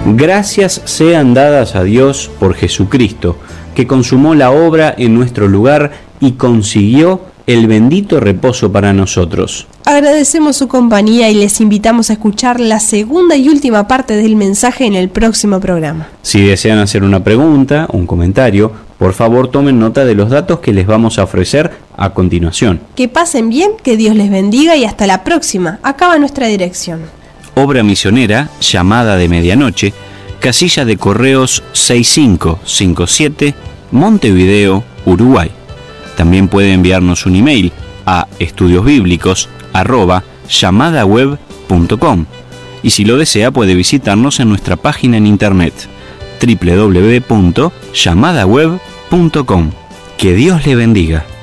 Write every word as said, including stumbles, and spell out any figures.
Gracias sean dadas a Dios por Jesucristo, que consumó la obra en nuestro lugar y consiguió el bendito reposo para nosotros. Agradecemos su compañía y les invitamos a escuchar la segunda y última parte del mensaje en el próximo programa. Si desean hacer una pregunta o un comentario, por favor tomen nota de los datos que les vamos a ofrecer a continuación. Que pasen bien, que Dios les bendiga y hasta la próxima. Acá va nuestra dirección. Obra misionera, Llamada de Medianoche, casilla de correos seis cinco cinco siete, Montevideo, Uruguay. También puede enviarnos un email a estudiosbíblicos arroba llamadaweb punto com y si lo desea puede visitarnos en nuestra página en internet doble u doble u doble u punto llamadaweb punto com. Que Dios le bendiga.